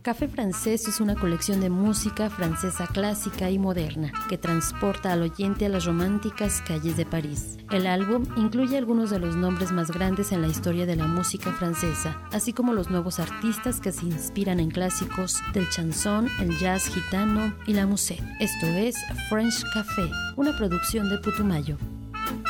Café Francés es una colección de música francesa clásica y moderna que transporta al oyente a las románticas calles de París. El álbum incluye algunos de los nombres más grandes en la historia de la música francesa, así como los nuevos artistas que se inspiran en clásicos del chanson, el jazz gitano y la musette. Esto es French Café, una producción de Putumayo.